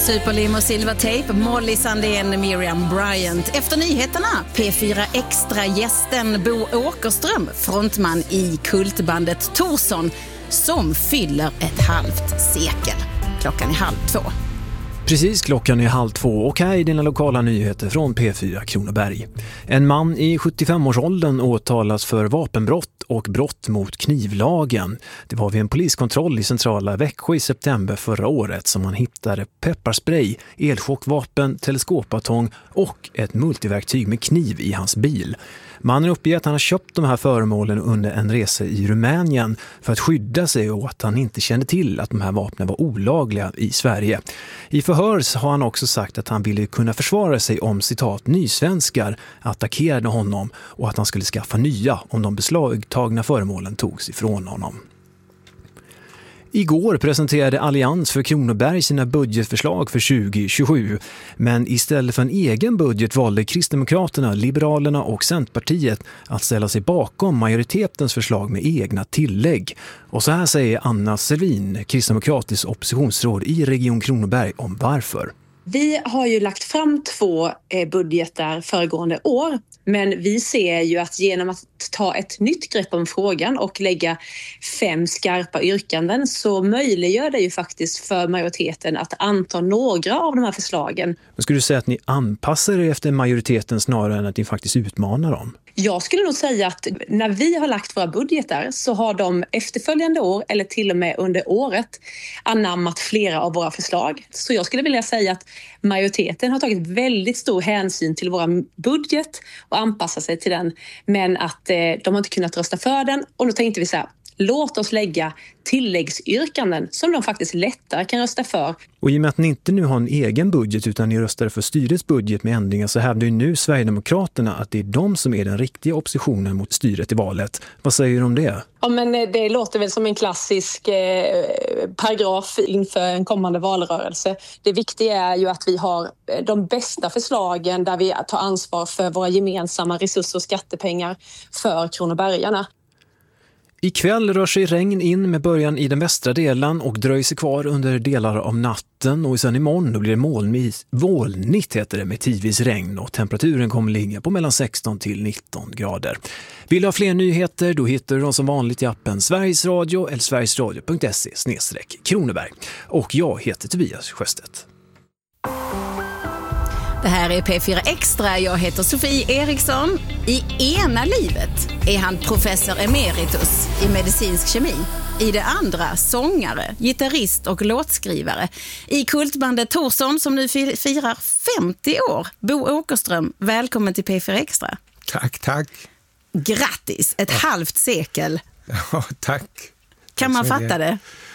Superlim och Silvertape, Molly Sandén, Miriam Bryant. Efter nyheterna, P4 Extra-gästen Bo Åkerström, frontman i kultbandet Torsson, som fyller ett halvt sekel. Klockan är 1:30. Precis, klockan är 1:30 och här är dina lokala nyheter från P4 Kronoberg. En man i 75-årsåldern åtalas för vapenbrott och brott mot knivlagen. Det var vid en poliskontroll i centrala Växjö i september förra året som man hittade pepparspray, elchockvapen, teleskopbatong och ett multiverktyg med kniv i hans bil. Mannen uppger att han har köpt de här föremålen under en resa i Rumänien för att skydda sig och att han inte kände till att de här vapnen var olagliga i Sverige. I förhör har han också sagt att han ville kunna försvara sig om citat nysvenskar attackerade honom och att han skulle skaffa nya om de beslagtagna föremålen togs ifrån honom. Igår presenterade Allians för Kronoberg sina budgetförslag för 2027, men istället för en egen budget valde Kristdemokraterna, Liberalerna och Centerpartiet att ställa sig bakom majoritetens förslag med egna tillägg. Och så här säger Anna Selvin, kristdemokratisk oppositionsråd i Region Kronoberg, om varför. Vi har ju lagt fram 2 budgetar föregående år, men vi ser ju att genom att ta ett nytt grepp om frågan och lägga 5 skarpa yrkanden så möjliggör det ju faktiskt för majoriteten att anta några av de här förslagen. Men skulle du säga att ni anpassar er efter majoriteten snarare än att ni faktiskt utmanar dem? Jag skulle nog säga att när vi har lagt våra budgetar så har de efterföljande år eller till och med under året anammat flera av våra förslag. Så jag skulle vilja säga att majoriteten har tagit väldigt stor hänsyn till vår budget och anpassat sig till den. Men att de har inte kunnat rösta för den och då tänkte vi så här, låt oss lägga tilläggsyrkanden som de faktiskt lättare kan rösta för. Och i och med att ni inte nu har en egen budget utan ni röstade för styrets budget med ändringar så hävdar ju nu Sverigedemokraterna att det är de som är den riktiga oppositionen mot styret i valet. Vad säger du om det? Ja, men det låter väl som en klassisk paragraf inför en kommande valrörelse. Det viktiga är ju att vi har de bästa förslagen där vi tar ansvar för våra gemensamma resurser och skattepengar för kronobergarna. Ikväll rör sig regn in med början i den västra delen och dröjer sig kvar under delar av natten och sen imorgon då blir det molnigt heter det med tidvis regn och temperaturen kommer ligga på mellan 16 till 19 grader. Vill du ha fler nyheter då hittar du dem som vanligt i appen Sveriges Radio eller sverigesradio.se/Kronoberg. Och jag heter Tobias Sjöstedt. Det här är P4 Extra, jag heter Sofie Eriksson. I ena livet är han professor emeritus i medicinsk kemi. I det andra sångare, gitarrist och låtskrivare. I kultbandet Torsson som nu firar 50 år. Bo Åkerström, välkommen till P4 Extra. Tack. Grattis, ett halvt sekel. Ja, tack. Kan man fatta det?